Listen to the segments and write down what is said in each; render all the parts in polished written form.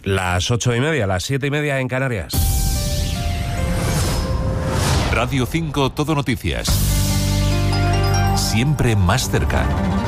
Las 8:30, las 7:30 en Canarias. Radio 5 Todo Noticias. Siempre más cerca.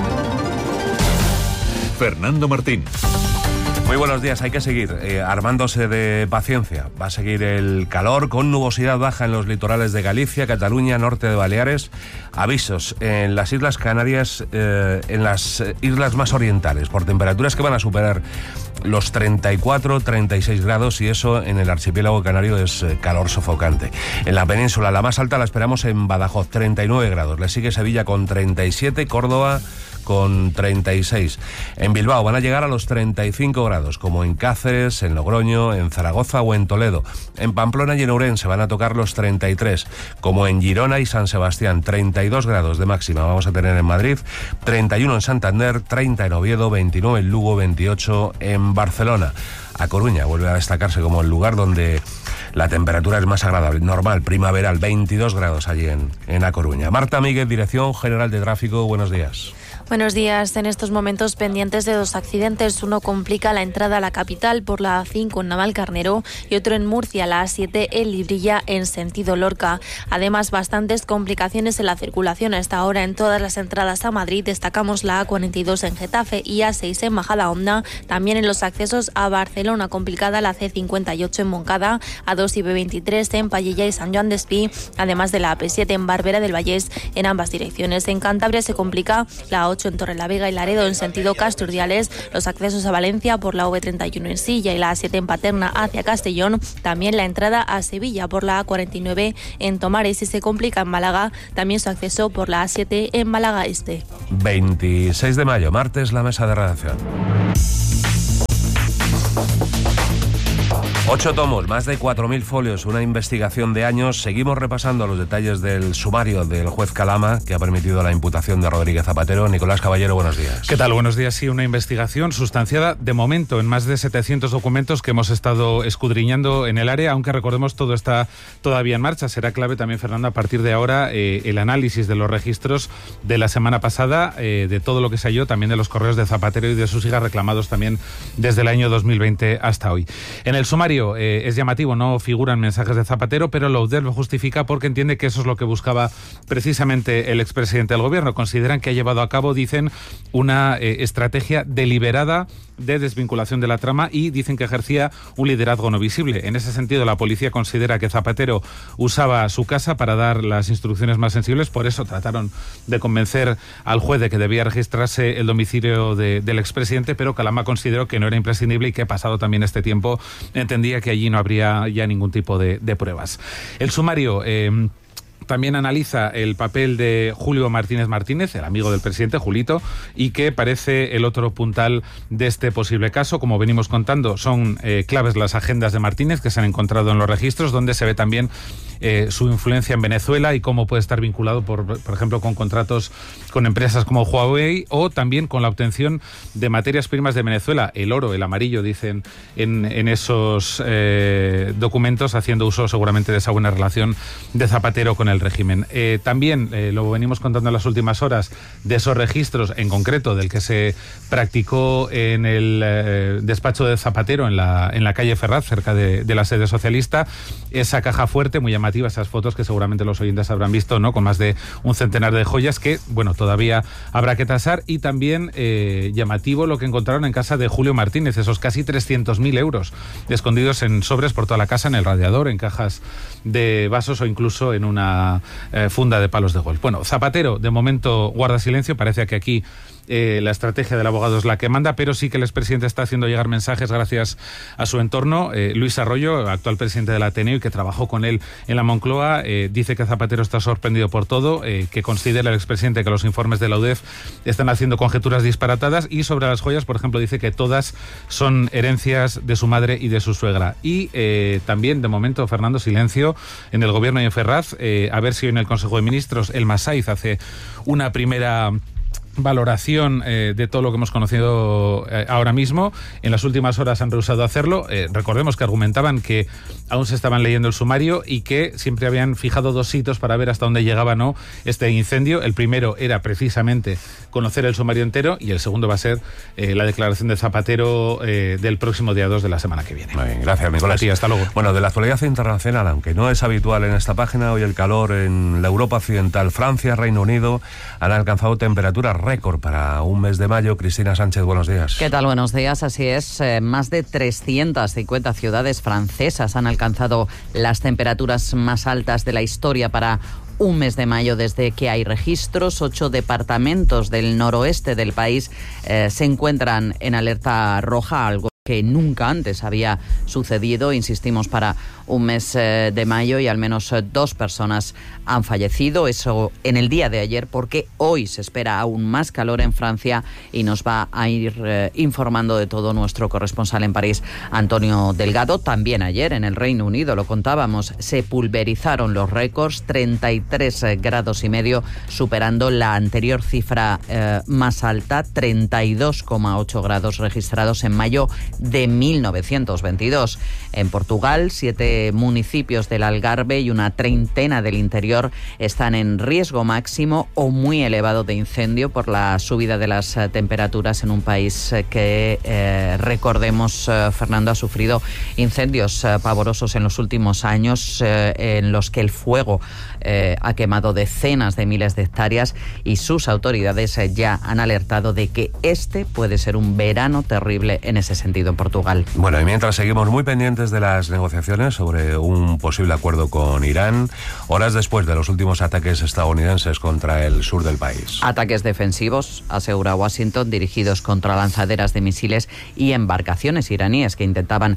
Fernando Martín. Muy buenos días, hay que seguir armándose de paciencia. Va a seguir el calor con nubosidad baja en los litorales de Galicia, Cataluña, norte de Baleares. Avisos en las Islas Canarias, en las islas más orientales, por temperaturas que van a superar los 34-36 grados, y eso en el archipiélago canario es calor sofocante. En la península, la más alta la esperamos en Badajoz, 39 grados. Le sigue Sevilla con 37, Córdoba con 36. En Bilbao van a llegar a los 35 grados, como en Cáceres, en Logroño, en Zaragoza o en Toledo. En Pamplona y en Ourense van a tocar los 33, como en Girona y San Sebastián. 32 grados de máxima vamos a tener en Madrid, 31 en Santander, 30 en Oviedo, 29 en Lugo, 28 en Barcelona. A Coruña vuelve a destacarse como el lugar donde la temperatura es más agradable, normal, primaveral, 22 grados allí en A Coruña. Marta Míguez, Dirección General de Tráfico, buenos días. Buenos días. En estos momentos pendientes de dos accidentes. Uno complica la entrada a la capital por la A5 en Navalcarnero y otro en Murcia, la A7 en Librilla en sentido Lorca. Además, bastantes complicaciones en la circulación a esta hora en todas las entradas a Madrid. Destacamos la A42 en Getafe y A6 en Majadahonda. También en los accesos a Barcelona complicada la C58 en Moncada, A2 y B23 en Pallilla y San Joan Despí, además de la AP7 en Barberà del Vallès en ambas direcciones. En Cantabria se complica la A8 en Torrelavega y Laredo en sentido Casturdiales, los accesos a Valencia por la V31 en Silla y la A7 en Paterna hacia Castellón, también la entrada a Sevilla por la A49 en Tomares, y se complica en Málaga también su acceso por la A7 en Málaga Este. 26 de mayo, martes, la mesa de redacción. 8 tomos, más de 4.000 folios, una investigación de años. Seguimos repasando los detalles del sumario del juez Calama, que ha permitido la imputación de Rodríguez Zapatero. Nicolás Caballero, buenos días. ¿Qué tal? Buenos días. Sí, una investigación sustanciada de momento en más de 700 documentos que hemos estado escudriñando en el área, aunque recordemos todo está todavía en marcha. Será clave también, Fernando, a partir de ahora el análisis de los registros de la semana pasada, de todo lo que se halló, también de los correos de Zapatero y de sus hijas reclamados también desde el año 2020 hasta hoy. En el sumario es llamativo, no figuran mensajes de Zapatero, pero la UDEL lo justifica porque entiende que eso es lo que buscaba precisamente el expresidente del gobierno. Consideran que ha llevado a cabo, dicen, una estrategia deliberada de desvinculación de la trama, y dicen que ejercía un liderazgo no visible. En ese sentido, la policía considera que Zapatero usaba su casa para dar las instrucciones más sensibles, por eso trataron de convencer al juez de que debía registrarse el domicilio del expresidente, pero Calama consideró que no era imprescindible y que, pasado también este tiempo, entendía que allí no habría ya ningún tipo de pruebas. El sumario también analiza el papel de Julio Martínez Martínez, el amigo del presidente, Julito, y que parece el otro puntal de este posible caso. Como venimos contando, son claves las agendas de Martínez que se han encontrado en los registros, donde se ve también su influencia en Venezuela y cómo puede estar vinculado, por ejemplo, con contratos con empresas como Huawei, o también con la obtención de materias primas de Venezuela, el oro, el amarillo, dicen en esos documentos, haciendo uso seguramente de esa buena relación de Zapatero con el régimen. También lo venimos contando en las últimas horas, de esos registros, en concreto del que se practicó en el despacho de Zapatero en la calle Ferraz, cerca de la sede socialista, esa caja fuerte muy llamativa, esas fotos que seguramente los oyentes habrán visto, ¿no?, con más de un centenar de joyas que, bueno, todavía habrá que tasar. Y también llamativo lo que encontraron en casa de Julio Martínez, esos casi 300.000 euros escondidos en sobres por toda la casa, en el radiador, en cajas de vasos o incluso en una funda de palos de golf. Bueno, Zapatero de momento guarda silencio, parece que aquí la estrategia del abogado es la que manda, pero sí que el expresidente está haciendo llegar mensajes gracias a su entorno. Luis Arroyo, actual presidente del Ateneo y que trabajó con él en la Moncloa, dice que Zapatero está sorprendido por todo, que considera el expresidente que los informes de la UDEF están haciendo conjeturas disparatadas, y sobre las joyas, por ejemplo, dice que todas son herencias de su madre y de su suegra. Y también, de momento, Fernando, silencio en el gobierno y en Ferraz, a ver si hoy en el Consejo de Ministros el Masaiz hace una primera valoración de todo lo que hemos conocido ahora mismo. En las últimas horas han rehusado hacerlo. Recordemos que argumentaban que aún se estaban leyendo el sumario y que siempre habían fijado 2 hitos para ver hasta dónde llegaba o no este incendio. El primero era precisamente conocer el sumario entero y el segundo va a ser la declaración de Zapatero del próximo día 2 de la semana que viene. Muy bien, gracias, Nicolás. A ti, hasta luego. Bueno, de la actualidad internacional, aunque no es habitual en esta página, hoy el calor en la Europa occidental, Francia, Reino Unido, han alcanzado temperaturas récord para un mes de mayo. Cristina Sánchez, buenos días. ¿Qué tal? Buenos días. Así es, más de 350 ciudades francesas han alcanzado las temperaturas más altas de la historia para un mes de mayo desde que hay registros. 8 departamentos del noroeste del país se encuentran en alerta roja, algo que nunca antes había sucedido, insistimos, para un mes de mayo, y al menos 2 personas han fallecido. Eso en el día de ayer, porque hoy se espera aún más calor en Francia y nos va a ir informando de todo nuestro corresponsal en París, Antonio Delgado. También ayer en el Reino Unido, lo contábamos, se pulverizaron los récords, 33,5 grados, superando la anterior cifra más alta, 32,8 grados registrados en mayo de 1922. En Portugal, 7 municipios del Algarve y una treintena del interior están en riesgo máximo o muy elevado de incendio por la subida de las temperaturas en un país que, recordemos, Fernando, ha sufrido incendios pavorosos en los últimos años, en los que el fuego ha quemado decenas de miles de hectáreas, y sus autoridades ya han alertado de que este puede ser un verano terrible en ese sentido en Portugal. Bueno, y mientras seguimos muy pendientes de las negociaciones sobre un posible acuerdo con Irán, horas después de los últimos ataques estadounidenses contra el sur del país. Ataques defensivos, asegura Washington, dirigidos contra lanzaderas de misiles y embarcaciones iraníes que intentaban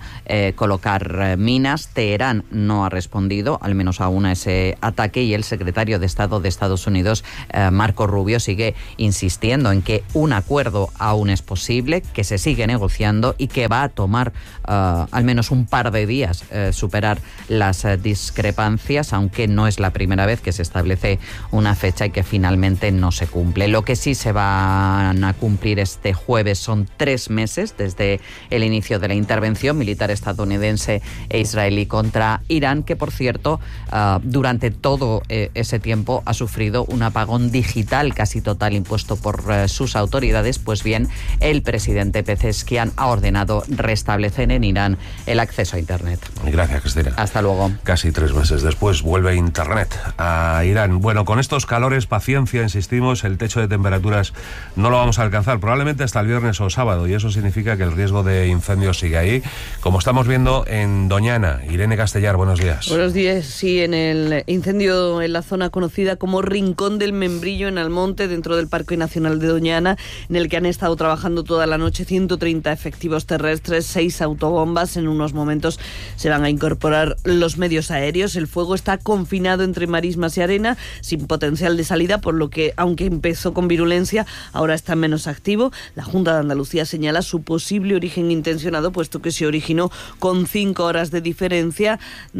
colocar minas. Teherán no ha respondido, al menos aún, a ese ataque, y el secretario de Estado de Estados Unidos, Marco Rubio, sigue insistiendo en que un acuerdo aún es posible, que se sigue negociando y que va a tomar al menos un par de días superar las discrepancias, aunque no es la primera vez que se establece una fecha y que finalmente no se cumple. Lo que sí se van a cumplir este jueves son 3 meses desde el inicio de la intervención militar estadounidense e israelí contra Irán, que, por cierto, durante todo ese tiempo ha sufrido un apagón digital casi total impuesto por sus autoridades. Pues bien, el presidente Pezeshkian ha ordenado restablecer en Irán el acceso a Internet. Gracias, Cristina. Hasta luego. Casi 3 meses después vuelve Internet a Irán. Bueno, con estos calores, paciencia, insistimos, el techo de temperaturas no lo vamos a alcanzar, probablemente hasta el viernes o sábado, y eso significa que el riesgo de incendios sigue ahí, como estamos viendo en Doñana. Irene Castellar, buenos días. Buenos días. Sí, en el incendio en la zona conocida como Rincón del Membrillo, en Almonte, dentro del Parque Nacional de Doñana, en el que han estado trabajando toda la noche 130 efectivos terrestres, 6 autobombas. En unos momentos se van a incorporar los medios aéreos. El fuego está confinado entre marismas y arena, sin potencial de salida, por lo que, aunque empezó con virulencia, ahora está menos activo. La Junta de Andalucía señala su posible origen intencionado, puesto que se originó con 5 horas de diferencia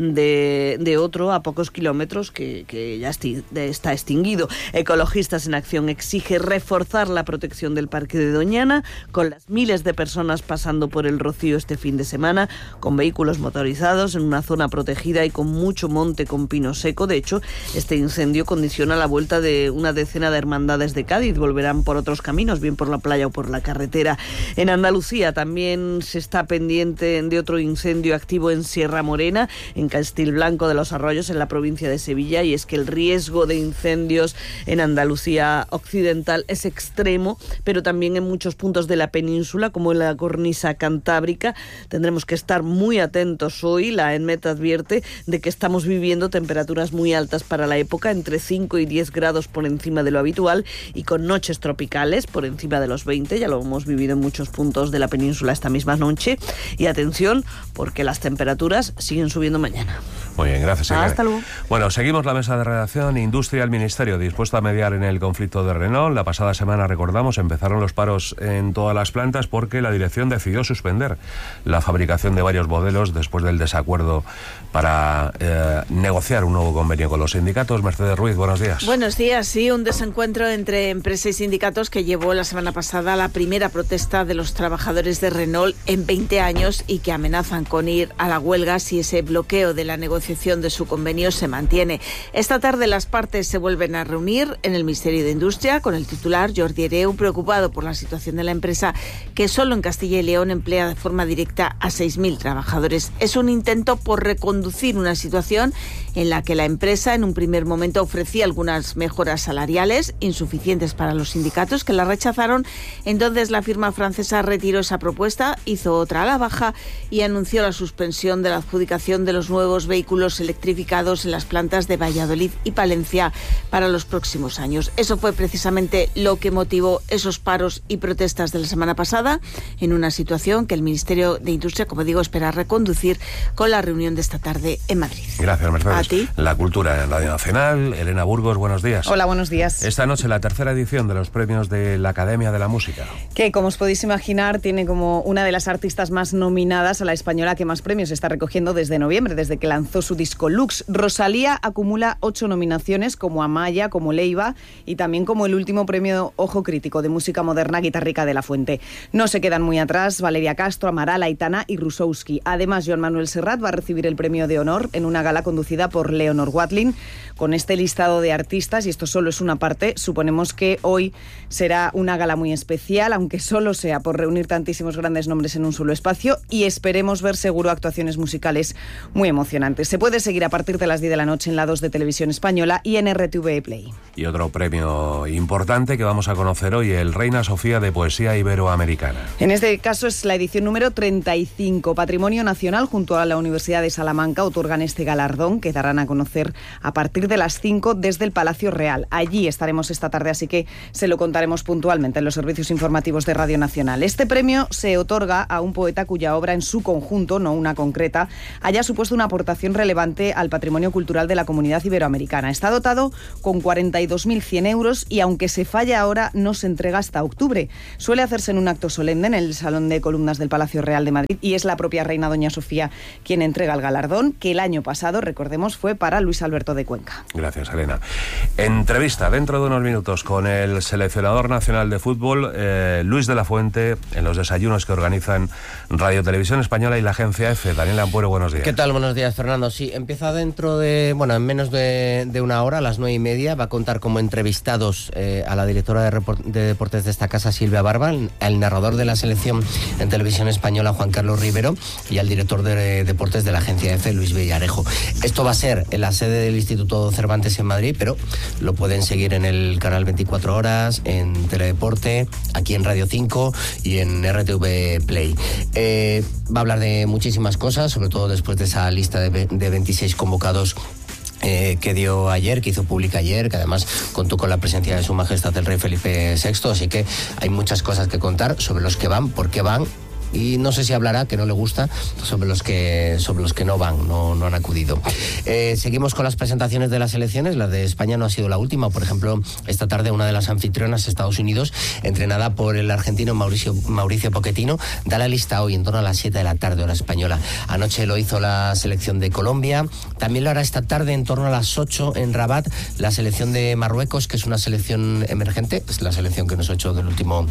de otro a pocos kilómetros que ya está extinguido. Ecologistas en Acción exige reforzar la protección del Parque de Doñana, con las miles de personas pasando por el Rocío este fin de semana, con vehículos motorizados en una zona protegida y con mucho monte con pino seco. De hecho, este incendio condiciona la vuelta de una decena de hermandades de Cádiz. Volverán por otros caminos, bien por la playa o por la carretera. En Andalucía también se está pendiente de otro incendio activo en Sierra Morena, en Castilblanco de los Arroyos, en la provincia de Sevilla, y es que el riesgo de incendios en Andalucía occidental es extremo, pero también en muchos puntos de la península, como en la cornisa cantábrica. Tendremos que estar muy atentos hoy. La ENMET advierte de que estamos viviendo temperaturas muy altas para la época, entre 5 y 10 grados por encima de lo habitual, y con noches tropicales por encima de los 20. Ya lo hemos vivido en muchos puntos de la península esta misma noche. Y atención, porque las temperaturas siguen subiendo mañana. Muy bien, gracias. Hasta luego. Bueno, seguimos la mesa de redacción. Industria, el Ministerio dispuesto a mediar en el conflicto de Renault. La pasada semana, recordamos, empezaron los paros en todas las plantas porque la dirección decidió suspender la fabricación de varios modelos después del desacuerdo para negociar un nuevo convenio con los sindicatos. Mercedes Ruiz, buenos días. Buenos días. Sí, un desencuentro entre empresa y sindicatos que llevó la semana pasada a la primera protesta de los trabajadores de Renault en 20 años y que amenazan con ir a la huelga si ese bloqueo de la negociación de su convenio se mantiene. Esta tarde las partes se vuelven a reunir en el Ministerio de Industria con el titular Jordi Hereu, preocupado por la situación de la empresa, que solo en Castilla y León emplea de forma directa a 6.000 trabajadores. Es un intento por reconducir una situación en la que la empresa en un primer momento ofrecía algunas mejoras salariales insuficientes para los sindicatos, que la rechazaron. Entonces la firma francesa retiró esa propuesta, hizo otra a la baja y anunció la suspensión de la adjudicación de los nuevos vehículos electrificados en las plantas de Valladolid y Palencia para los próximos años. Eso fue precisamente lo que motivó esos paros y protestas de la semana pasada, en una situación que el Ministerio de Industria, como digo, espera reconducir con la reunión de esta tarde en Madrid. Gracias, Mercedes. A ti. La cultura en Radio Nacional. Elena Burgos, buenos días. Hola, buenos días. Esta noche la tercera edición de los premios de la Academia de la Música. Que, como os podéis imaginar, tiene como una de las artistas más nominadas a la española que más premios está recogiendo desde noviembre, desde que lanzó su disco Lux. Rosalía acumula 8 nominaciones, como Amaya, como Leiva y también como el último premio Ojo Crítico de música moderna Guitarrica de la Fuente. No se quedan muy atrás Valeria Castro, Amaral, Aitana y Rusowski. Además, Joan Manuel Serrat va a recibir el premio de honor en una gala conducida por Leonor Watling. Con este listado de artistas, y esto solo es una parte, suponemos que hoy será una gala muy especial, aunque solo sea por reunir tantísimos grandes nombres en un solo espacio, y esperemos ver seguro actuaciones musicales muy emocionantes. Se puede seguir a partir de las 10 de la noche en la 2 de Televisión Española y en RTV Play. Y otro premio importante que vamos a conocer hoy, el Reina Sofía de Poesía Iberoamericana. En este caso es la edición número 35. Patrimonio Nacional junto a la Universidad de Salamanca otorgan este galardón, que darán a conocer a partir de las 5 desde el Palacio Real. Allí estaremos esta tarde, así que se lo contaremos puntualmente en los servicios informativos de Radio Nacional. Este premio se otorga a un poeta cuya obra en su conjunto, no una concreta, haya supuesto una aportación relevante al patrimonio cultural de la comunidad iberoamericana. Está dotado con 42.100 euros y, aunque se falla ahora, no se entrega hasta octubre. Suele hacerse en un acto solemne en el Salón de Columnas del Palacio Real de Madrid y es la propia reina doña Sofía quien entrega el galardón, que el año pasado, recordemos, fue para Luis Alberto de Cuenca. Gracias, Elena. Entrevista dentro de unos minutos con el seleccionador nacional de fútbol, Luis de la Fuente, en los desayunos que organizan Radio Televisión Española y la agencia EFE. Daniel Ampuero, buenos días. ¿Qué tal? Buenos días, Fernando. Sí, empieza dentro de, en menos de una hora, a las 9:30, va a contar como entrevistados a la directora de deportes de esta casa, Silvia Barba, al narrador de la selección en Televisión Española, Juan Carlos Rivero, y al director de deportes de la agencia EFE, Luis Villarejo. Esto va a ser en la sede del Instituto Cervantes en Madrid, pero lo pueden seguir en el canal 24 horas, en Teledeporte, aquí en Radio 5 y en RTV Play. Va a hablar de muchísimas cosas, sobre todo después de esa lista de 26 convocados que dio ayer, que hizo pública ayer, que además contó con la presencia de Su Majestad el Rey Felipe VI, así que hay muchas cosas que contar sobre los que van, por qué van, y no sé si hablará, que no le gusta, sobre los que no van, no han acudido. Seguimos con las presentaciones de las elecciones. La de España no ha sido la última. Por ejemplo, esta tarde una de las anfitrionas, Estados Unidos, entrenada por el argentino Mauricio Pochettino, da la lista hoy en torno a las 7 de la tarde, hora española. Anoche lo hizo la selección de Colombia. También lo hará esta tarde en torno a las 8 en Rabat la selección de Marruecos, que es una selección emergente, es la selección que nos ha hecho del último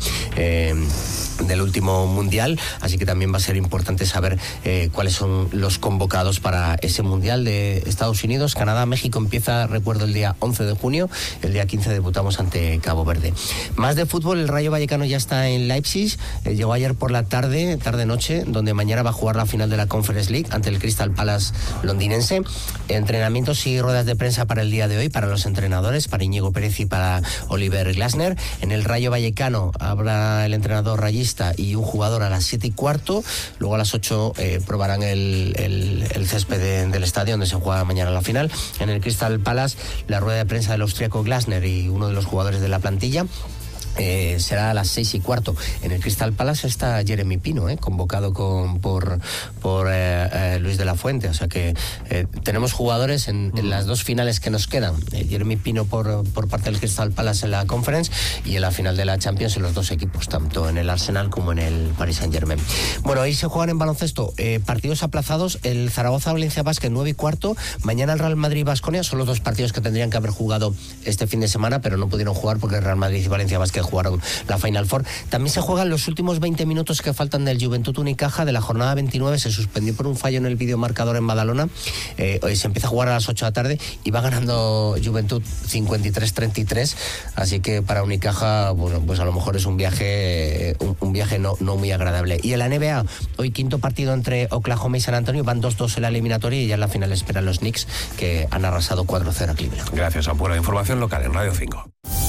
mundial. Así que también va a ser importante saber cuáles son los convocados para ese mundial de Estados Unidos. Canadá, México empieza, recuerdo, el día 11 de junio. El día 15 debutamos ante Cabo Verde. Más de fútbol, el Rayo Vallecano ya está en Leipzig. Llegó ayer por la tarde-noche, donde mañana va a jugar la final de la Conference League ante el Crystal Palace londinense. Entrenamientos y ruedas de prensa para el día de hoy, para los entrenadores, para Íñigo Pérez y para Oliver Glasner. En el Rayo Vallecano habrá el entrenador rayista y un jugador a las 7:15. Luego a las 8 probarán el césped del estadio donde se juega mañana la final. En el Crystal Palace, la rueda de prensa del austríaco Glasner y uno de los jugadores de la plantilla. será a las 6:15. En el Crystal Palace está Jeremy Pino, convocado por Luis de la Fuente. O sea que tenemos jugadores en las dos finales que nos quedan. Jeremy Pino por parte del Crystal Palace en la Conference y en la final de la Champions en los dos equipos, tanto en el Arsenal como en el Paris Saint-Germain. Bueno, ahí se juegan en baloncesto partidos aplazados. El Zaragoza-Valencia Basket 9:15. Mañana el Real Madrid-Baskonia. Son los dos partidos que tendrían que haber jugado este fin de semana, pero no pudieron jugar porque el Real Madrid y Valencia Basket jugaron la Final Four. También se juegan los últimos 20 minutos que faltan del Juventud Unicaja de la jornada 29. Se suspendió por un fallo en el videomarcador en Badalona. Hoy se empieza a jugar a las 8 de la tarde y va ganando Juventud 53-33. Así que para Unicaja, bueno, pues a lo mejor es un viaje no muy agradable. Y en la NBA, hoy quinto partido entre Oklahoma y San Antonio. Van 2-2 en la eliminatoria y ya en la final esperan los Knicks, que han arrasado 4-0 a Cleveland. Gracias, Ampuero. Información local en Radio 5.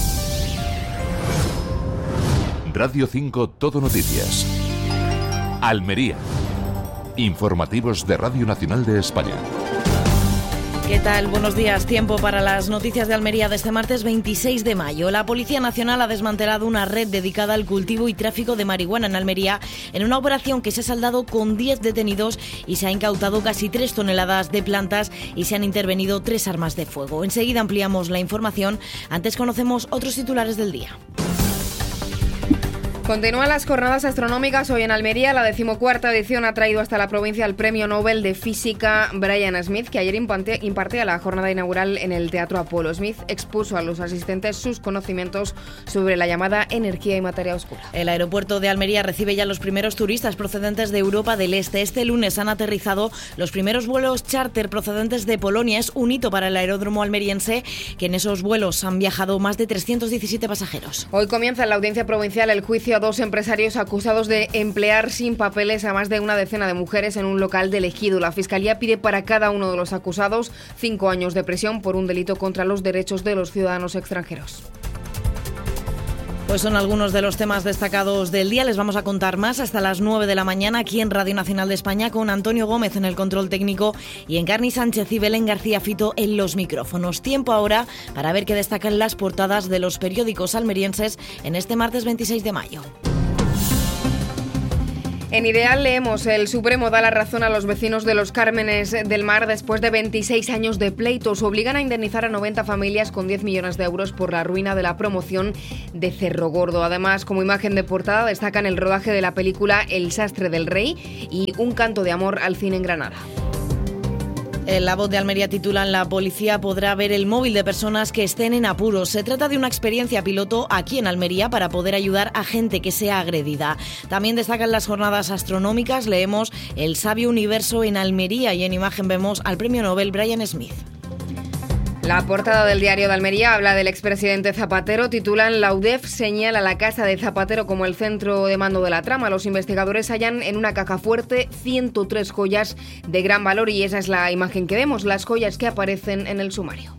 Radio 5 Todo Noticias. Almería. Informativos de Radio Nacional de España. ¿Qué tal? Buenos días. Tiempo para las noticias de Almería de este martes 26 de mayo. La Policía Nacional ha desmantelado una red dedicada al cultivo y tráfico de marihuana en Almería en una operación que se ha saldado con 10 detenidos y se ha incautado casi 3 toneladas de plantas y se han intervenido 3 armas de fuego. Enseguida ampliamos la información. Antes conocemos otros titulares del día. Continúan las jornadas astronómicas hoy en Almería. La 14ª edición ha traído hasta la provincia el Premio Nobel de Física Brian Smith, que ayer impartía la jornada inaugural en el Teatro Apolo. Smith expuso a los asistentes sus conocimientos sobre la llamada energía y materia oscura. El aeropuerto de Almería recibe ya los primeros turistas procedentes de Europa del Este. Este lunes han aterrizado los primeros vuelos charter procedentes de Polonia. Es un hito para el aeródromo almeriense, que en esos vuelos han viajado más de 317 pasajeros. Hoy comienza en la Audiencia Provincial el juicio a 2 empresarios acusados de emplear sin papeles a más de una decena de mujeres en un local del Ejido. La Fiscalía pide para cada uno de los acusados 5 años de prisión por un delito contra los derechos de los ciudadanos extranjeros. Pues son algunos de los temas destacados del día. Les vamos a contar más hasta las 9 de la mañana aquí en Radio Nacional de España, con Antonio Gómez en el control técnico y Encarni Sánchez y Belén García Fito en los micrófonos. Tiempo ahora para ver qué destacan las portadas de los periódicos almerienses en este martes 26 de mayo. En Ideal leemos: el Supremo da la razón a los vecinos de los Cármenes del Mar después de 26 años de pleitos. Obligan a indemnizar a 90 familias con 10 millones de euros por la ruina de la promoción de Cerro Gordo. Además, como imagen de portada, destacan el rodaje de la película El Sastre del Rey y Un canto de amor al cine en Granada. En La Voz de Almería titulan: la policía podrá ver el móvil de personas que estén en apuros. Se trata de una experiencia piloto aquí en Almería para poder ayudar a gente que sea agredida. También destacan las jornadas astronómicas. Leemos: el sabio universo en Almería, y en imagen vemos al premio Nobel Brian Smith. La portada del Diario de Almería habla del expresidente Zapatero. Titulan: la UDEF señala la casa de Zapatero como el centro de mando de la trama. Los investigadores hallan en una caja fuerte 103 joyas de gran valor, y esa es la imagen que vemos, las joyas que aparecen en el sumario.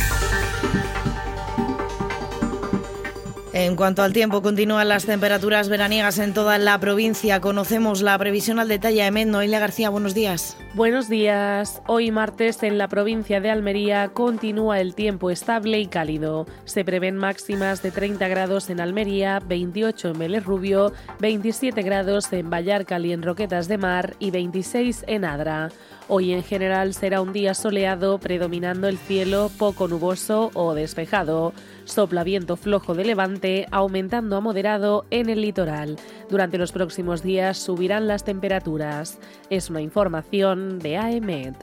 En cuanto al tiempo, continúan las temperaturas veraniegas en toda la provincia. Conocemos la previsión al detalle. Noelia García, buenos días. Buenos días. Hoy martes en la provincia de Almería continúa el tiempo estable y cálido. Se prevén máximas de 30 grados en Almería, 28 en Vélez Rubio, 27 grados en Vallarcal y en Roquetas de Mar y 26 en Adra. Hoy en general será un día soleado, predominando el cielo poco nuboso o despejado. Sopla viento flojo de levante, aumentando a moderado en el litoral. Durante los próximos días subirán las temperaturas. Es una información de AEMET.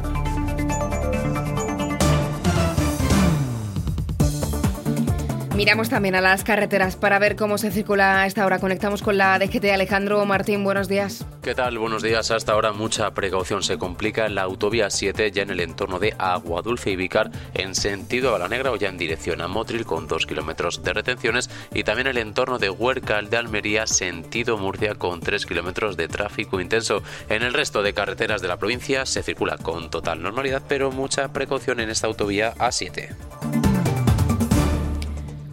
Miramos también a las carreteras para ver cómo se circula a esta hora. Conectamos con la DGT. Alejandro Martín, buenos días. ¿Qué tal? Buenos días. Hasta ahora mucha precaución. Se complica la autovía 7 ya en el entorno de Aguadulce y Vícar en sentido Balanegra o ya en dirección a Motril con 2 kilómetros de retenciones, y también el entorno de Huércal de Almería sentido Murcia con 3 kilómetros de tráfico intenso. En el resto de carreteras de la provincia se circula con total normalidad, pero mucha precaución en esta autovía A7.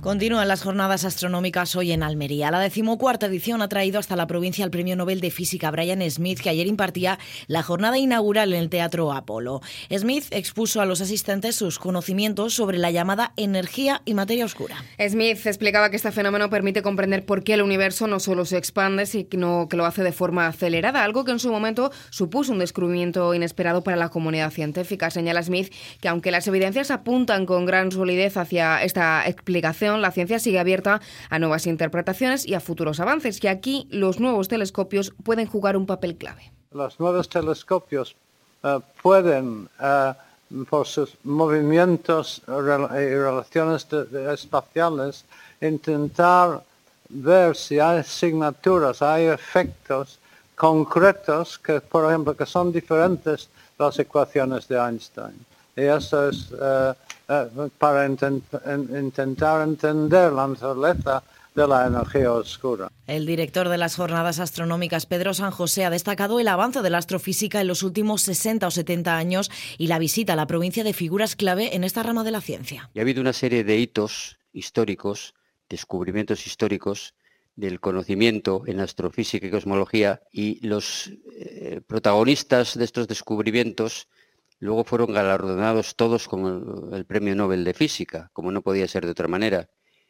Continúan las jornadas astronómicas hoy en Almería. La 14ª edición ha traído hasta la provincia el Premio Nobel de Física Brian Smith, que ayer impartía la jornada inaugural en el Teatro Apolo. Smith expuso a los asistentes sus conocimientos sobre la llamada energía y materia oscura. Smith explicaba que este fenómeno permite comprender por qué el universo no solo se expande, sino que lo hace de forma acelerada, algo que en su momento supuso un descubrimiento inesperado para la comunidad científica. Señala Smith que aunque las evidencias apuntan con gran solidez hacia esta explicación, la ciencia sigue abierta a nuevas interpretaciones y a futuros avances, y aquí los nuevos telescopios pueden jugar un papel clave. Los nuevos telescopios pueden, por sus movimientos y relaciones espaciales, intentar ver si hay signaturas, hay efectos concretos que, por ejemplo, que son diferentes de las ecuaciones de Einstein. Y eso es para intentar entender la naturaleza de la energía oscura. El director de las jornadas astronómicas, Pedro San José, ha destacado el avance de la astrofísica en los últimos 60 o 70 años y la visita a la provincia de figuras clave en esta rama de la ciencia. Y ha habido una serie de hitos históricos, descubrimientos históricos del conocimiento en astrofísica y cosmología, y los protagonistas de estos descubrimientos luego fueron galardonados todos con el Premio Nobel de Física, como no podía ser de otra manera.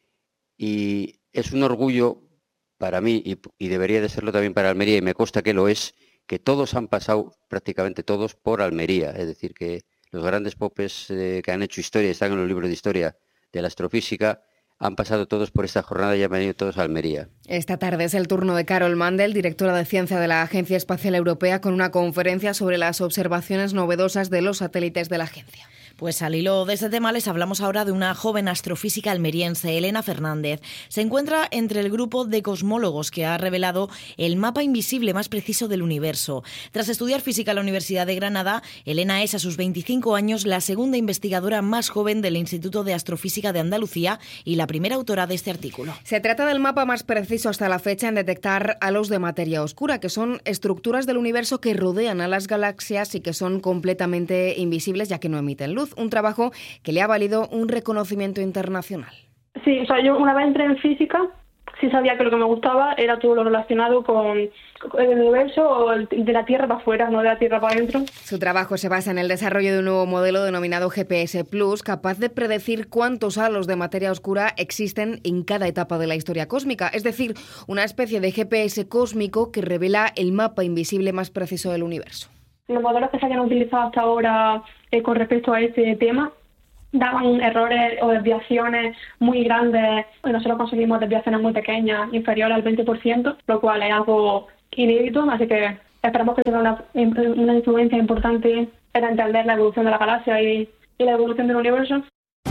Y es un orgullo para mí, y debería de serlo también para Almería, y me consta que lo es, que todos han pasado, prácticamente todos, por Almería. Es decir, que los grandes popes que han hecho historia, están en los libros de historia de la astrofísica, han pasado todos por esta jornada y han venido todos a Almería. Esta tarde es el turno de Carol Mandel, directora de Ciencia de la Agencia Espacial Europea, con una conferencia sobre las observaciones novedosas de los satélites de la agencia. Pues al hilo de este tema les hablamos ahora de una joven astrofísica almeriense, Elena Fernández. Se encuentra entre el grupo de cosmólogos que ha revelado el mapa invisible más preciso del universo. Tras estudiar física en la Universidad de Granada, Elena es a sus 25 años la segunda investigadora más joven del Instituto de Astrofísica de Andalucía y la primera autora de este artículo. Se trata del mapa más preciso hasta la fecha en detectar halos de materia oscura, que son estructuras del universo que rodean a las galaxias y que son completamente invisibles ya que no emiten luz. Un trabajo que le ha valido un reconocimiento internacional. Sí, o sea, yo una vez entré en física, sí sabía que lo que me gustaba era todo lo relacionado con el universo o de la Tierra para afuera, no de la Tierra para adentro. Su trabajo se basa en el desarrollo de un nuevo modelo denominado GPS Plus, capaz de predecir cuántos halos de materia oscura existen en cada etapa de la historia cósmica, es decir, una especie de GPS cósmico que revela el mapa invisible más preciso del universo. Los modelos que se hayan utilizado hasta ahora con respecto a este tema daban errores o desviaciones muy grandes. Nosotros conseguimos desviaciones muy pequeñas, inferiores al 20%, lo cual es algo inédito, así que esperamos que tenga una influencia importante en entender la evolución de la galaxia y la evolución del universo.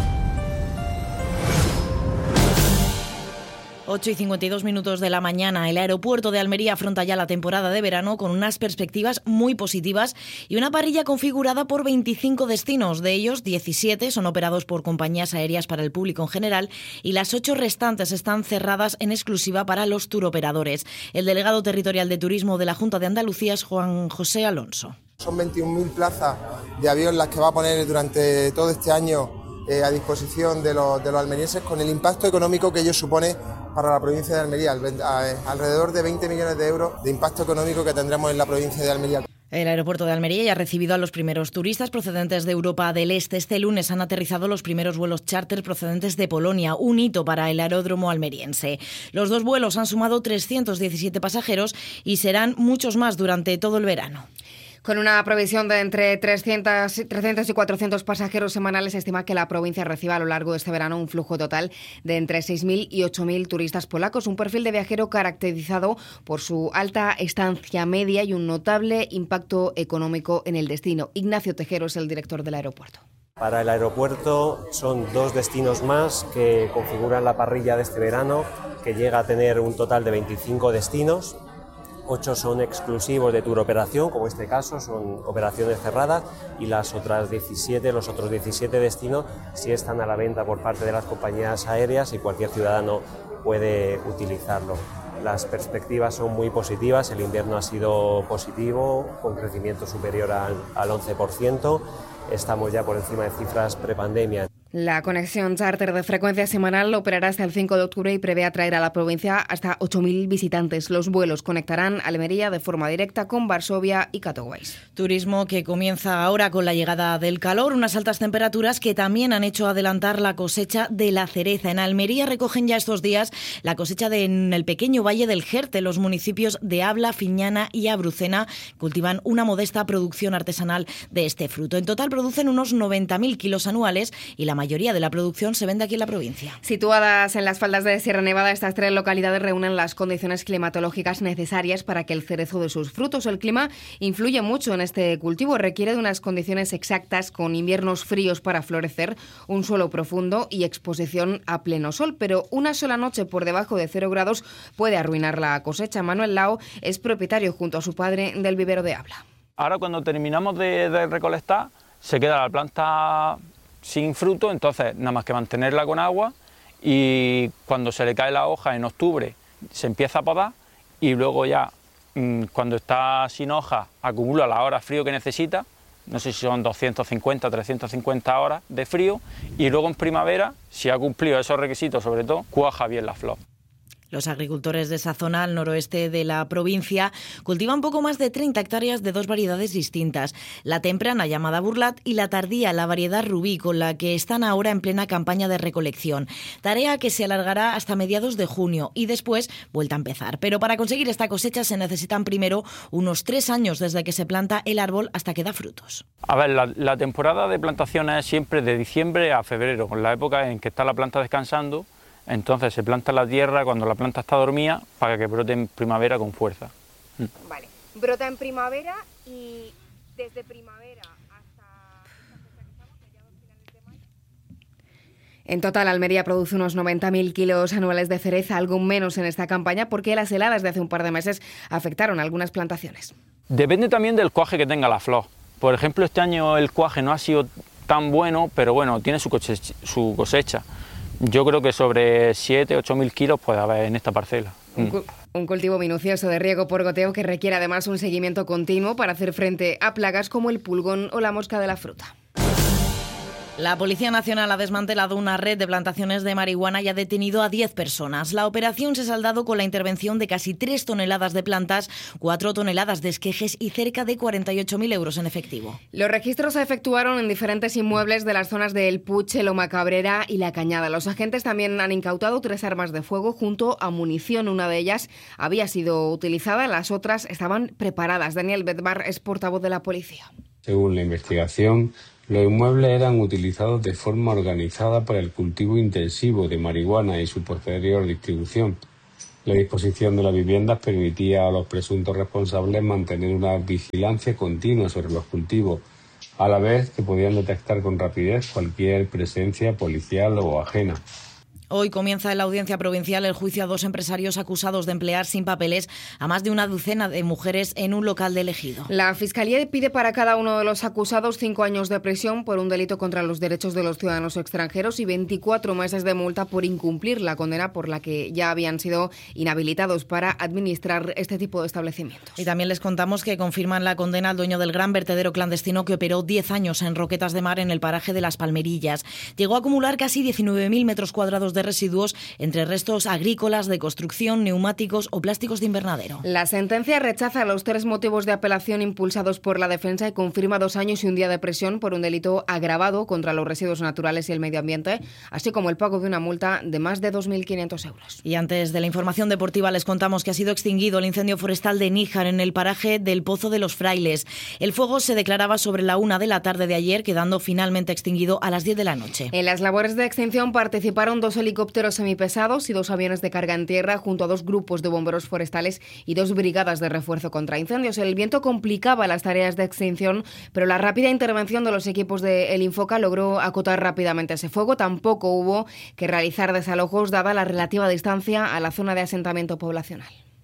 8:52 de la mañana. El aeropuerto de Almería afronta ya la temporada de verano con unas perspectivas muy positivas y una parrilla configurada por 25 destinos. De ellos, 17 son operados por compañías aéreas para el público en general y las 8 restantes están cerradas en exclusiva para los turoperadores. El delegado territorial de Turismo de la Junta de Andalucía es Juan José Alonso. Son 21.000 plazas de avión las que va a poner durante todo este año a disposición de los almerienses, con el impacto económico que ello supone para la provincia de Almería, alrededor de 20 millones de euros de impacto económico que tendremos en la provincia de Almería. El aeropuerto de Almería ya ha recibido a los primeros turistas procedentes de Europa del Este. Este lunes han aterrizado los primeros vuelos charter procedentes de Polonia, un hito para el aeródromo almeriense. Los 2 vuelos han sumado 317 pasajeros y serán muchos más durante todo el verano. Con una previsión de entre 300 y 400 pasajeros semanales, se estima que la provincia reciba a lo largo de este verano un flujo total de entre 6.000 y 8.000 turistas polacos, un perfil de viajero caracterizado por su alta estancia media y un notable impacto económico en el destino. Ignacio Tejero es el director del aeropuerto. Para el aeropuerto son 2 destinos más que configuran la parrilla de este verano, que llega a tener un total de 25 destinos. 8 son exclusivos de turoperación, como este caso, son operaciones cerradas, y los otros 17 destinos sí están a la venta por parte de las compañías aéreas y cualquier ciudadano puede utilizarlo. Las perspectivas son muy positivas, el invierno ha sido positivo, con crecimiento superior al 11%, estamos ya por encima de cifras prepandemia. La conexión charter de frecuencia semanal operará hasta el 5 de octubre y prevé atraer a la provincia hasta 8.000 visitantes. Los vuelos conectarán Almería de forma directa con Varsovia y Katowice. Turismo que comienza ahora con la llegada del calor, unas altas temperaturas que también han hecho adelantar la cosecha de la cereza. En Almería recogen ya estos días la cosecha en el pequeño valle del Jerte. Los municipios de Abla, Fiñana y Abrucena cultivan una modesta producción artesanal de este fruto. En total producen unos 90.000 kilos anuales y la mayoría de la producción se vende aquí en la provincia. Situadas en las faldas de Sierra Nevada, estas 3 localidades reúnen las condiciones climatológicas necesarias para que el cerezo de sus frutos. El clima influye mucho en este cultivo, requiere de unas condiciones exactas con inviernos fríos para florecer, un suelo profundo y exposición a pleno sol, pero una sola noche por debajo de 0 grados puede arruinar la cosecha. Manuel Lao es propietario junto a su padre del vivero de Abla. Ahora cuando terminamos de recolectar se queda la planta sin fruto, entonces nada más que mantenerla con agua, y cuando se le cae la hoja en octubre se empieza a podar y luego ya cuando está sin hoja acumula las horas frío que necesita, no sé si son 250, 350 horas de frío, y luego en primavera, si ha cumplido esos requisitos sobre todo, cuaja bien la flor. Los agricultores de esa zona al noroeste de la provincia cultivan poco más de 30 hectáreas de 2 variedades distintas, la temprana llamada Burlat y la tardía, la variedad Rubí, con la que están ahora en plena campaña de recolección. Tarea que se alargará hasta mediados de junio y después vuelta a empezar. Pero para conseguir esta cosecha se necesitan primero unos 3 años desde que se planta el árbol hasta que da frutos. A ver, la temporada de plantación es siempre de diciembre a febrero, con la época en que está la planta descansando. Entonces se planta la tierra cuando la planta está dormida para que brote en primavera con fuerza. Vale, brota en primavera y desde primavera hasta mediados finales de mayo. En total, Almería produce unos 90.000 kilos anuales de cereza, algo menos en esta campaña porque las heladas de hace un par de meses afectaron a algunas plantaciones. Depende también del cuaje que tenga la flor. Por ejemplo, este año el cuaje no ha sido tan bueno, pero bueno, tiene su cosecha. Yo creo que sobre 7.000-8.000 kilos puede haber en esta parcela. Un cultivo minucioso de riego por goteo que requiere además un seguimiento continuo para hacer frente a plagas como el pulgón o la mosca de la fruta. La Policía Nacional ha desmantelado una red de plantaciones de marihuana y ha detenido a 10 personas. La operación se ha saldado con la intervención de casi 3 toneladas de plantas, 4 toneladas de esquejes y cerca de 48.000 euros en efectivo. Los registros se efectuaron en diferentes inmuebles de las zonas de El Puig, Loma Cabrera y La Cañada. Los agentes también han incautado 3 armas de fuego junto a munición. Una de ellas había sido utilizada, las otras estaban preparadas. Daniel Bedbar es portavoz de la policía. Según la investigación, los inmuebles eran utilizados de forma organizada para el cultivo intensivo de marihuana y su posterior distribución. La disposición de las viviendas permitía a los presuntos responsables mantener una vigilancia continua sobre los cultivos, a la vez que podían detectar con rapidez cualquier presencia policial o ajena. Hoy comienza en la Audiencia Provincial el juicio a 2 empresarios acusados de emplear sin papeles a más de una docena de mujeres en un local de Ejido. La Fiscalía pide para cada uno de los acusados 5 años de prisión por un delito contra los derechos de los ciudadanos extranjeros y 24 meses de multa por incumplir la condena por la que ya habían sido inhabilitados para administrar este tipo de establecimientos. Y también les contamos que confirman la condena al dueño del gran vertedero clandestino que operó 10 años en Roquetas de Mar en el paraje de Las Palmerillas. Llegó a acumular casi 19.000 metros cuadrados de residuos entre restos agrícolas, de construcción, neumáticos o plásticos de invernadero. La sentencia rechaza los 3 motivos de apelación impulsados por la defensa y confirma 2 años y un día de prisión por un delito agravado contra los residuos naturales y el medio ambiente, así como el pago de una multa de más de 2.500 euros. Y antes de la información deportiva les contamos que ha sido extinguido el incendio forestal de Níjar en el paraje del Pozo de los Frailes. El fuego se declaraba sobre la 1 de la tarde de ayer, quedando finalmente extinguido a las 10 de la noche. En las labores de extinción participaron 2 helicópteros semipesados y 2 aviones de carga en tierra junto a 2 grupos de bomberos forestales y 2 brigadas de refuerzo contra incendios. El viento complicaba las tareas de extinción, pero la rápida intervención de los equipos de El Infoca logró acotar rápidamente ese fuego. Tampoco hubo que realizar desalojos dada la relativa distancia a la zona de asentamiento poblacional.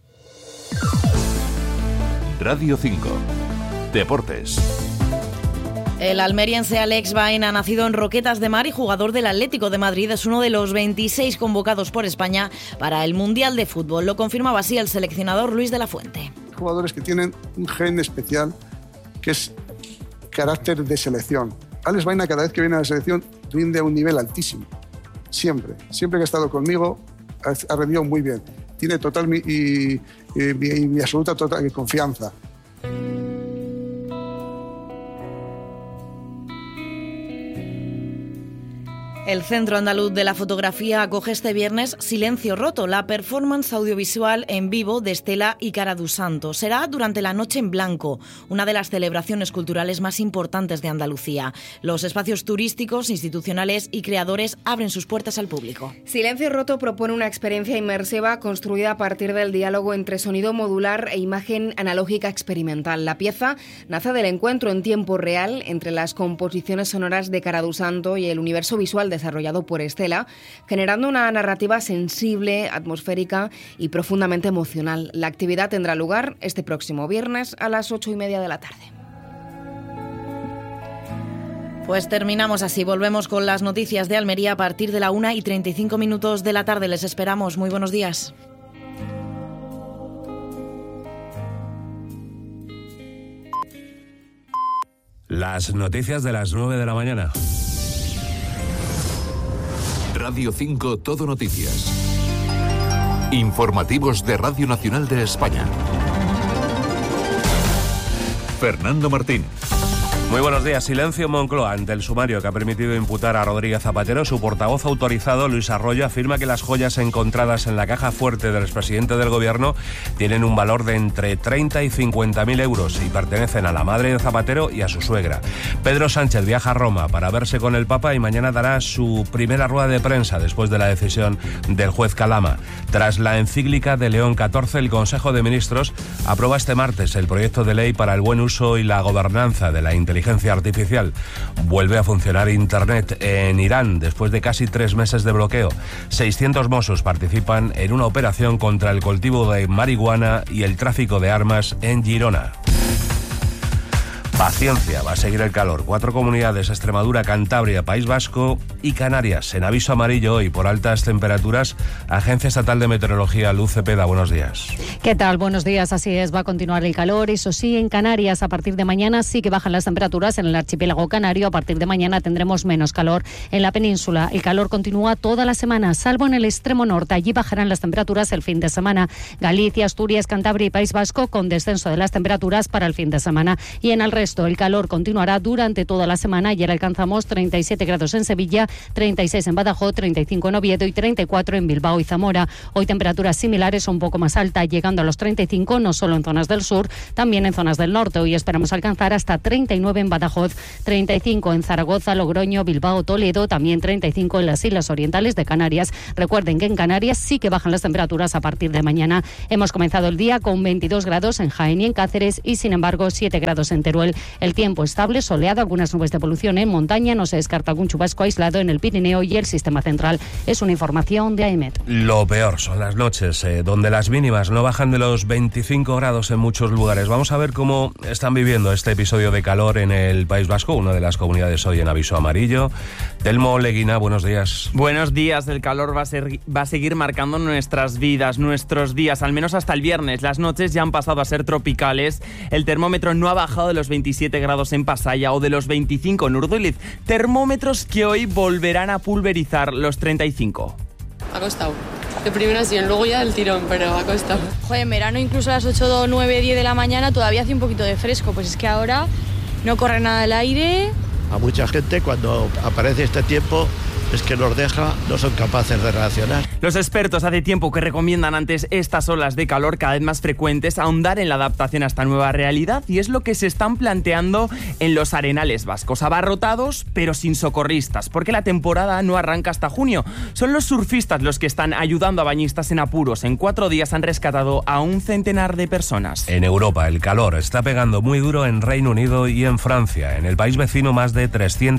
Radio 5. Deportes. El almeriense Alex Baena, nacido en Roquetas de Mar y jugador del Atlético de Madrid, es uno de los 26 convocados por España para el Mundial de Fútbol. Lo confirmaba así el seleccionador Luis de la Fuente. Jugadores que tienen un gen especial que es carácter de selección. Alex Baena cada vez que viene a la selección rinde a un nivel altísimo. Siempre que ha estado conmigo, ha rendido muy bien. Tiene total mi absoluta confianza. El Centro Andaluz de la Fotografía acoge este viernes Silencio Roto, la performance audiovisual en vivo de Estela y Cara dos Santos. Será durante la Noche en Blanco, una de las celebraciones culturales más importantes de Andalucía. Los espacios turísticos, institucionales y creadores abren sus puertas al público. Silencio Roto propone una experiencia inmersiva construida a partir del diálogo entre sonido modular e imagen analógica experimental. La pieza nace del encuentro en tiempo real entre las composiciones sonoras de Cara dos Santos y el universo visual desarrollado por Estela, generando una narrativa sensible, atmosférica y profundamente emocional. La actividad tendrá lugar este próximo viernes a las 8:30 de la tarde. Pues terminamos así. Volvemos con las noticias de Almería a partir de la 1:35 de la tarde. Les esperamos. Muy buenos días. Las noticias de las 9 de la mañana. Radio 5 Todo Noticias. Informativos de Radio Nacional de España. Fernando Martín. Muy buenos días. Silencio en Moncloa ante el sumario que ha permitido imputar a Rodríguez Zapatero. Su portavoz autorizado, Luis Arroyo, afirma que las joyas encontradas en la caja fuerte del expresidente del gobierno tienen un valor de entre 30 y 50.000 euros y pertenecen a la madre de Zapatero y a su suegra. Pedro Sánchez viaja a Roma para verse con el Papa y mañana dará su primera rueda de prensa después de la decisión del juez Calama. Tras la encíclica de León XIV, el Consejo de Ministros aprueba este martes el proyecto de ley para el buen uso y la gobernanza de la inteligencia artificial. Vuelve a funcionar Internet en Irán después de casi 3 meses de bloqueo. 600 Mossos participan en una operación contra el cultivo de marihuana y el tráfico de armas en Girona. Paciencia, va a seguir el calor. 4 comunidades, Extremadura, Cantabria, País Vasco y Canarias, en aviso amarillo hoy por altas temperaturas. Agencia Estatal de Meteorología, Luz Cepeda, buenos días. ¿Qué tal? Buenos días, así es, va a continuar el calor. Eso sí, en Canarias a partir de mañana sí que bajan las temperaturas en el archipiélago canario. A partir de mañana tendremos menos calor en la península. El calor continúa toda la semana, salvo en el extremo norte. Allí bajarán las temperaturas el fin de semana. Galicia, Asturias, Cantabria y País Vasco con descenso de las temperaturas para el fin de semana. Y en el resto el calor continuará durante toda la semana. Ayer alcanzamos 37 grados en Sevilla, 36 en Badajoz, 35 en Oviedo y 34 en Bilbao y Zamora. Hoy temperaturas similares o un poco más altas, llegando a los 35, no solo en zonas del sur, también en zonas del norte. Hoy esperamos alcanzar hasta 39 en Badajoz, 35 en Zaragoza, Logroño, Bilbao, Toledo, también 35 en las Islas Orientales de Canarias. Recuerden que en Canarias sí que bajan las temperaturas a partir de mañana. Hemos comenzado el día con 22 grados en Jaén y en Cáceres y, sin embargo, 7 grados en Teruel. El tiempo estable, soleado, algunas nubes de polución en montaña, no se descarta algún chubasco aislado en el Pirineo y el sistema central. Es una información de AEMET. Lo peor son las noches, donde las mínimas no bajan de los 25 grados en muchos lugares. Vamos a ver cómo están viviendo este episodio de calor en el País Vasco, una de las comunidades hoy en aviso amarillo. Telmo Leguina, buenos días. Buenos días. El calor va a seguir marcando nuestras vidas, nuestros días, al menos hasta el viernes. Las noches ya han pasado a ser tropicales. El termómetro no ha bajado de los 27 grados en Pasaya o de los 25 en Urduliz. Termómetros que hoy volverán a pulverizar los 35. Ha costado. De primera sí, luego ya del tirón, pero ha costado. Joder, en verano incluso a las 8, 9, 10 de la mañana todavía hace un poquito de fresco. Pues es que ahora no corre nada el aire. A mucha gente cuando aparece este tiempo es que nos deja, no son capaces de reaccionar. Los expertos hace tiempo que recomiendan antes estas olas de calor cada vez más frecuentes ahondar en la adaptación a esta nueva realidad y es lo que se están planteando en los arenales vascos, abarrotados pero sin socorristas, porque la temporada no arranca hasta junio. Son los surfistas los que están ayudando a bañistas en apuros. En 4 días han rescatado a un centenar de personas. En Europa el calor está pegando muy duro en Reino Unido y en Francia. En el país vecino más de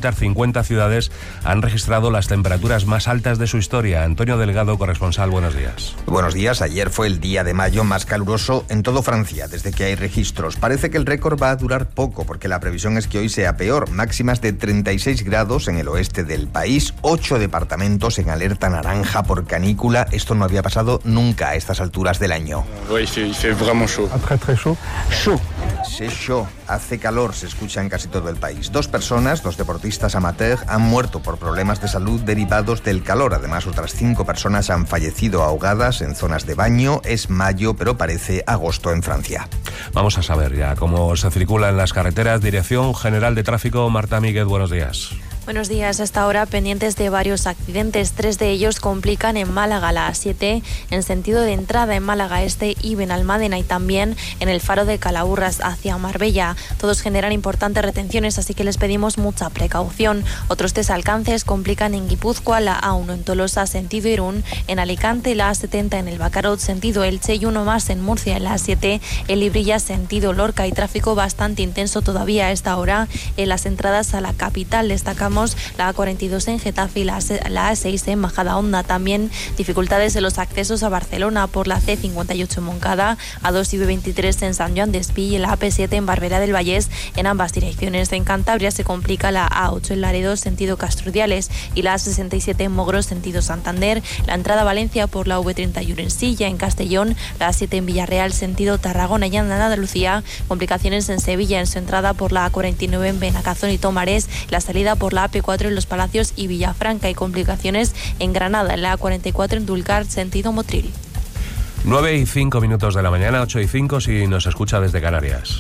350 ciudades han registrado las temperaturas más altas de su historia. Antonio Delgado, corresponsal, buenos días. Buenos días. Ayer fue el día de mayo más caluroso en todo Francia, desde que hay registros. Parece que el récord va a durar poco, porque la previsión es que hoy sea peor. Máximas de 36 grados en el oeste del país, 8 departamentos en alerta naranja por canícula. Esto no había pasado nunca a estas alturas del año. Oui, il fait vraiment chaud. Très très chaud. Chaud. C'est chaud. Hace calor, se escucha en casi todo el país. 2 personas, 2 deportistas amateurs, han muerto por problemas de salud derivados del calor. Además, otras 5 personas han fallecido ahogadas en zonas de baño. Es mayo, pero parece agosto en Francia. Vamos a saber ya cómo se circula en las carreteras. Dirección General de Tráfico, Marta Míguez, buenos días. Buenos días. Hasta ahora pendientes de varios accidentes. 3 de ellos complican en Málaga, la A7, en sentido de entrada en Málaga Este y Benalmádena, y también en el Faro de Calahorra hacia Marbella. Todos generan importantes retenciones, así que les pedimos mucha precaución. Otros desalcances complican en Guipúzcoa, la A1 en Tolosa, sentido Irún, en Alicante, la A70 en el Bacarot, sentido Elche, y uno más en Murcia, en la A7, en Librilla, sentido Lorca, y tráfico bastante intenso todavía a esta hora en las entradas a la capital. Destacamos la A42 en Getafe y la A6 en Majadahonda. También dificultades en los accesos a Barcelona por la C58 en Moncada, A2 y B23 en San Joan d'Espí y la AP7 en Barberá del Vallès en ambas direcciones. En Cantabria se complica la A8 en Laredo, sentido Castrudiales, y la A67 en Mogros, sentido Santander. La entrada a Valencia por la V31 en Silla, en Castellón, la A7 en Villarreal, sentido Tarragona, y en Andalucía complicaciones en Sevilla en su entrada por la A49 en Benacazón y Tomares, la salida por la AP4 en Los Palacios y Villafranca, y complicaciones en Granada, en la A44 en Dulcar, sentido Motril. 9:05 de la mañana, 8:05 si nos escucha desde Canarias.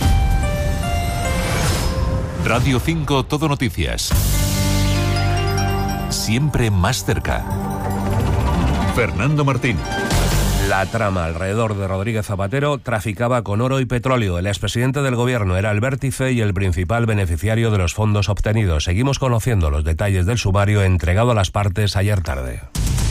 Radio 5 Todo Noticias. Siempre más cerca. Fernando Martín. La trama alrededor de Rodríguez Zapatero traficaba con oro y petróleo. El expresidente del gobierno era el vértice y el principal beneficiario de los fondos obtenidos. Seguimos conociendo los detalles del sumario entregado a las partes ayer tarde.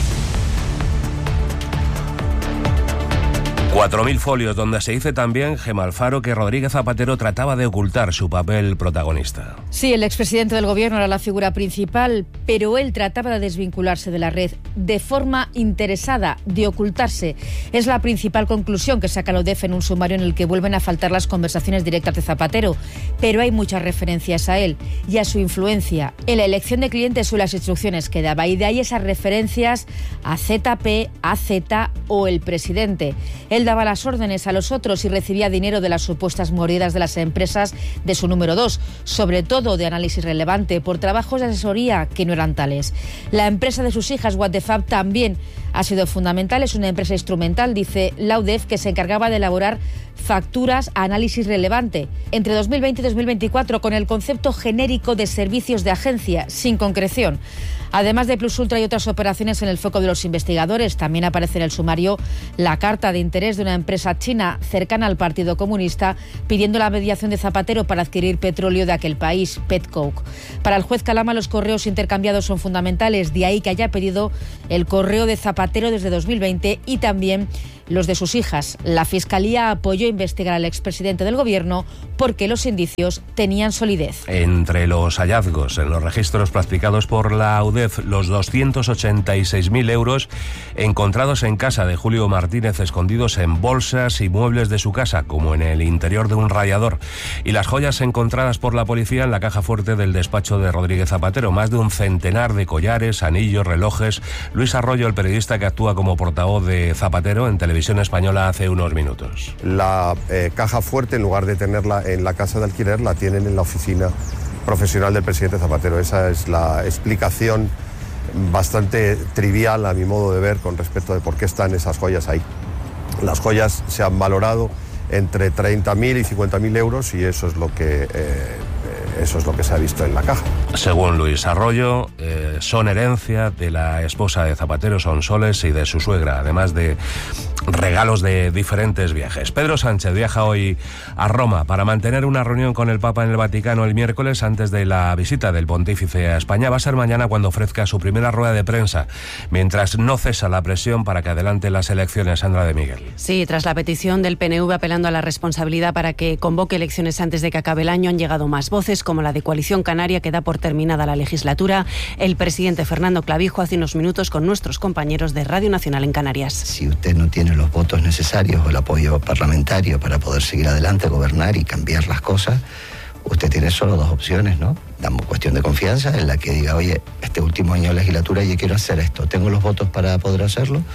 4.000 folios donde se dice también, Gemma Alfaro, que Rodríguez Zapatero trataba de ocultar su papel protagonista. Sí, el expresidente del gobierno era la figura principal, pero él trataba de desvincularse de la red de forma interesada, de ocultarse. Es la principal conclusión que saca la UDEF en un sumario en el que vuelven a faltar las conversaciones directas de Zapatero, pero hay muchas referencias a él y a su influencia en la elección de clientes o en las instrucciones que daba, y de ahí esas referencias a ZP, a Z o el presidente. Él daba las órdenes a los otros y recibía dinero de las supuestas mordidas de las empresas de su número 2, sobre todo de análisis relevante, por trabajos de asesoría que no eran tales. La empresa de sus hijas, What the Fab, también ha sido fundamental. Es una empresa instrumental, dice la UDEF, que se encargaba de elaborar facturas a análisis relevante entre 2020 y 2024 con el concepto genérico de servicios de agencia, sin concreción. Además de Plus Ultra y otras operaciones en el foco de los investigadores, también aparece en el sumario la carta de interés de una empresa china cercana al Partido Comunista pidiendo la mediación de Zapatero para adquirir petróleo de aquel país, Petcoke. Para el juez Calama, los correos intercambiados son fundamentales, de ahí que haya pedido el correo de Zapatero desde 2020 y también los de sus hijas. La Fiscalía apoyó investigar al expresidente del gobierno porque los indicios tenían solidez. Entre los hallazgos en los registros practicados por la UDEF, los 286.000 euros encontrados en casa de Julio Martínez escondidos en bolsas y muebles de su casa, como en el interior de un radiador, y las joyas encontradas por la policía en la caja fuerte del despacho de Rodríguez Zapatero, más de un centenar de collares, anillos, relojes. Luis Arroyo, el periodista que actúa como portavoz de Zapatero en Televisión Española hace unos minutos. La caja fuerte, en lugar de tenerla en la casa de alquiler, la tienen en la oficina profesional del presidente Zapatero. Esa es la explicación bastante trivial, a mi modo de ver, con respecto de por qué están esas joyas ahí. Las joyas se han valorado entre 30.000 y 50.000 euros y eso es lo que se ha visto en la caja. Según Luis Arroyo, son herencia de la esposa de Zapatero, Sonsoles, y de su suegra, además de regalos de diferentes viajes. Pedro Sánchez viaja hoy a Roma para mantener una reunión con el Papa en el Vaticano el miércoles antes de la visita del pontífice a España. Va a ser mañana cuando ofrezca su primera rueda de prensa, mientras no cesa la presión para que adelante las elecciones. Sandra de Miguel. Sí, tras la petición del PNV apelando a la responsabilidad para que convoque elecciones antes de que acabe el año, han llegado más voces, como la de Coalición Canaria, que da por terminada la legislatura. El presidente Fernando Clavijo hace unos minutos con nuestros compañeros de Radio Nacional en Canarias. Si usted no tiene los votos necesarios o el apoyo parlamentario para poder seguir adelante, gobernar y cambiar las cosas, usted tiene solo dos opciones, ¿no? Damos cuestión de confianza en la que diga, oye, este último año de legislatura yo quiero hacer esto, ¿tengo los votos para poder hacerlo?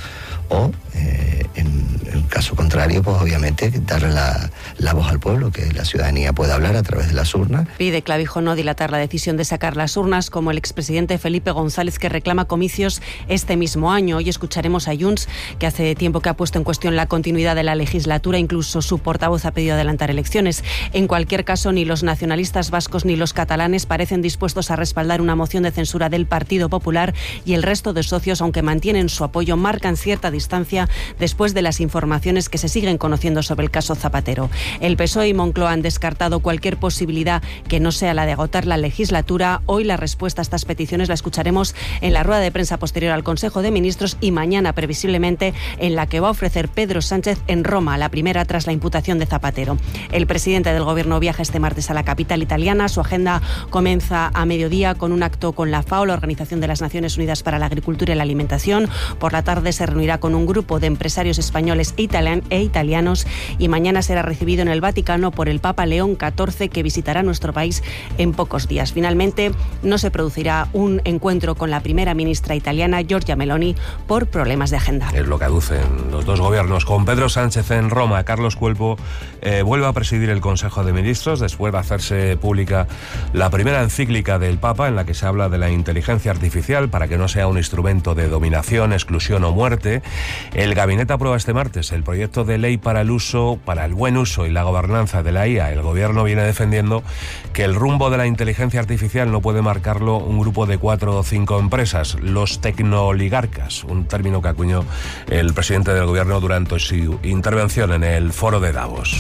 o en caso contrario, pues obviamente darle la voz al pueblo, que la ciudadanía pueda hablar a través de las urnas. Pide Clavijo no dilatar la decisión de sacar las urnas, como el expresidente Felipe González, que reclama comicios este mismo año. Hoy escucharemos a Junts, que hace tiempo que ha puesto en cuestión la continuidad de la legislatura, incluso su portavoz ha pedido adelantar elecciones. En cualquier caso, ni los nacionalistas vascos ni los catalanes parecen dispuestos a respaldar una moción de censura del Partido Popular, y el resto de socios, aunque mantienen su apoyo, marcan cierta distancia después de las informaciones que se siguen conociendo sobre el caso Zapatero. El PSOE y Moncloa han descartado cualquier posibilidad que no sea la de agotar la legislatura. Hoy la respuesta a estas peticiones la escucharemos en la rueda de prensa posterior al Consejo de Ministros y mañana, previsiblemente, en la que va a ofrecer Pedro Sánchez en Roma, la primera tras la imputación de Zapatero. El presidente del Gobierno viaja este martes a la capital italiana. Su agenda comienza a mediodía con un acto con la FAO, la Organización de las Naciones Unidas para la Agricultura y la Alimentación. Por la tarde se reunirá con un grupo de empresarios españoles e italianos, y mañana será recibido en el Vaticano por el Papa León XIV, que visitará nuestro país en pocos días. Finalmente, no se producirá un encuentro con la primera ministra italiana, Giorgia Meloni, por problemas de agenda. Es lo que aducen los dos gobiernos. Con Pedro Sánchez en Roma, Carlos Cuerpo vuelve a presidir el Consejo de Ministros después de hacerse pública la primera encíclica del Papa, en la que se habla de la inteligencia artificial para que no sea un instrumento de dominación, exclusión o muerte. El gabinete aprueba este martes el proyecto de ley para el buen uso y la gobernanza de la IA. El gobierno viene defendiendo que el rumbo de la inteligencia artificial no puede marcarlo un grupo de 4 o 5 empresas, los tecnooligarcas, un término que acuñó el presidente del gobierno durante su intervención en el foro de Davos.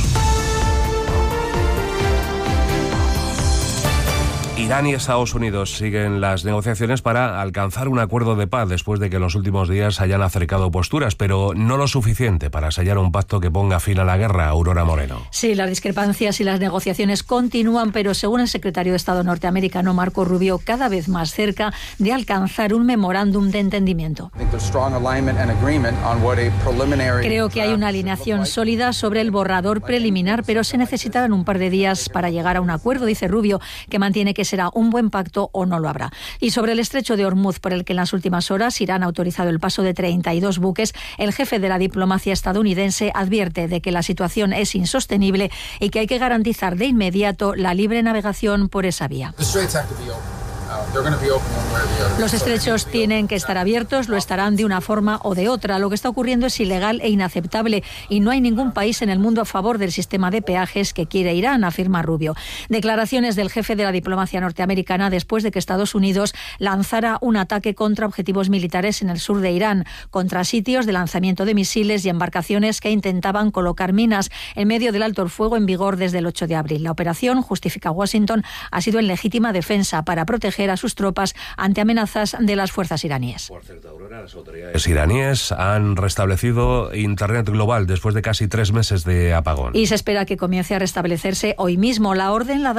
Irán y Estados Unidos siguen las negociaciones para alcanzar un acuerdo de paz después de que en los últimos días hayan acercado posturas, pero no lo suficiente para sellar un pacto que ponga fin a la guerra. Aurora Moreno. Sí, las discrepancias y las negociaciones continúan, pero según el secretario de Estado norteamericano Marco Rubio, cada vez más cerca de alcanzar un memorándum de entendimiento. Creo que hay una alineación sólida sobre el borrador preliminar, pero se necesitarán un par de días para llegar a un acuerdo, dice Rubio, que mantiene que será un buen pacto o no lo habrá. Y sobre el estrecho de Hormuz, por el que en las últimas horas Irán ha autorizado el paso de 32 buques, el jefe de la diplomacia estadounidense advierte de que la situación es insostenible y que hay que garantizar de inmediato la libre navegación por esa vía. Los estrechos tienen que estar abiertos, lo estarán de una forma o de otra. Lo que está ocurriendo es ilegal e inaceptable y no hay ningún país en el mundo a favor del sistema de peajes que quiere Irán, afirma Rubio. Declaraciones del jefe de la diplomacia norteamericana después de que Estados Unidos lanzara un ataque contra objetivos militares en el sur de Irán, contra sitios de lanzamiento de misiles y embarcaciones que intentaban colocar minas en medio del alto el fuego en vigor desde el 8 de abril. La operación, justifica Washington, ha sido en legítima defensa para proteger a sus tropas ante amenazas de las fuerzas iraníes. Por cierto, Aurora, las autoridades iraníes han restablecido Internet global después de casi 3 meses de apagón. Y se espera que comience a restablecerse hoy mismo. La orden la